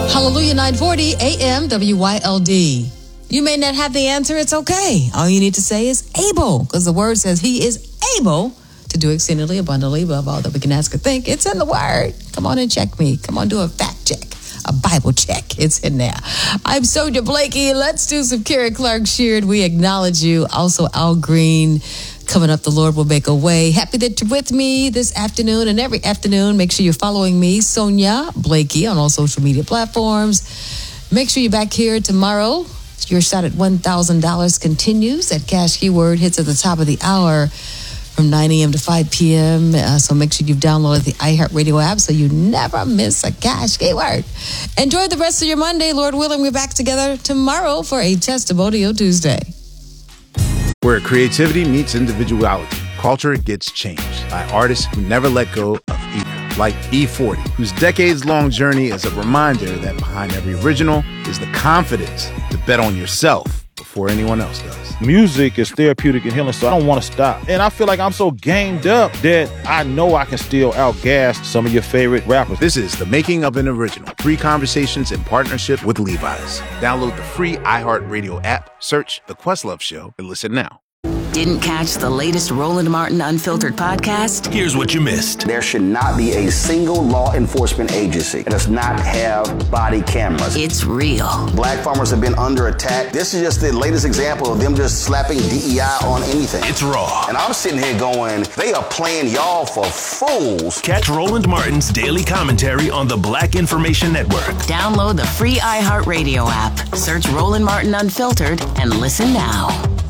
Hallelujah, 940 AM WYLD. You may not have the answer. It's okay. All you need to say is able, because the word says he is able to do exceedingly abundantly above all that we can ask or think. It's in the word. Come on and check me. Come on, do a fact check, a Bible check. It's in there. I'm Sonia Blakey. Let's do some Kara Clark Sheard. We acknowledge you. Also, Al Green. Coming up, the Lord will make a way. Happy that you're with me this afternoon and every afternoon. Make sure you're following me, Sonia Blakey, on all social media platforms. Make sure you're back here tomorrow. Your shot at $1,000 continues. That cash keyword hits at the top of the hour from 9 a.m. to 5 p.m. So make sure you've downloaded the iHeartRadio app so you never miss a cash keyword. Enjoy the rest of your Monday. Lord willing, we're back together tomorrow for a Testimonial Tuesday. Where creativity meets individuality, culture gets changed by artists who never let go of either. Like E40, whose decades-long journey is a reminder that behind every original is the confidence to bet on yourself before anyone else does. Music is therapeutic and healing, so I don't want to stop. And I feel like I'm so gamed up that I know I can still outgas some of your favorite rappers. This is The Making of an Original. 3 conversations in partnership with Levi's. Download the free iHeartRadio app, search The Questlove Show, and listen now. Didn't catch the latest Roland Martin Unfiltered podcast? Here's what you missed. There should not be a single law enforcement agency that does not have body cameras. It's real. Black farmers have been under attack. This is just the latest example of them just slapping DEI on anything. It's raw. And I'm sitting here going, they are playing y'all for fools. Catch Roland Martin's daily commentary on the Black Information Network. Download the free iHeartRadio app. Search Roland Martin Unfiltered and listen now.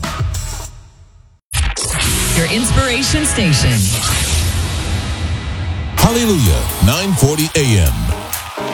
Your inspiration station. Hallelujah, 940 AM.